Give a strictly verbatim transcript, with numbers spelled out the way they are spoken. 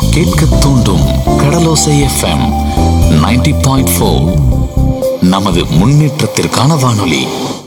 கேட்க தூண்டும் கடலோசை FM ninety point four. நமது முன்னேற்றத்திற்கான வானொலி.